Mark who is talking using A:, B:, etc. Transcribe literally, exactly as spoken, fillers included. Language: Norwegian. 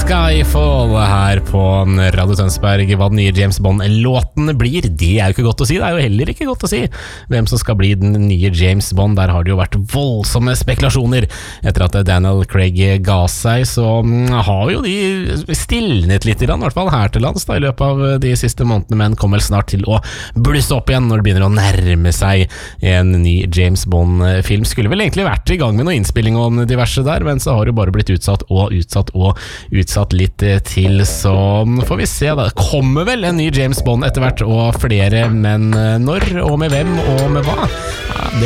A: Skyfall her på Radio Tønsberg. Hva den nye James Bond-låten blir, det er jo ikke godt å si. Det er jo heller ikke godt å si hvem som skal bli den nye James Bond. Der har det jo vært voldsomme spekulasjoner. Etter at Daniel Craig ga seg, så har jo de stilnet litt, i hvert fall her til lands da, i løpet av de siste månedene, men kommer snart til å blusse opp igjen når det begynner å nærme seg en ny James Bond-film. Skulle vel egentlig vært i gang med noe innspilling om diverse der, men så har det bare blitt utsatt og utsatt og utsatt litt til, så får vi se da. Det kommer vel en ny James Bond etter hvert, og flere, men når, og med hvem, og med hva?